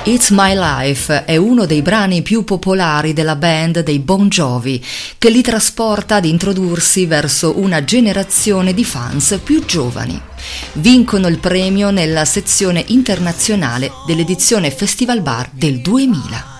It's My Life è uno dei brani più popolari della band dei Bon Jovi, che li trasporta ad introdursi verso una generazione di fans più giovani. Vincono il premio nella sezione internazionale dell'edizione Festival Bar del 2000.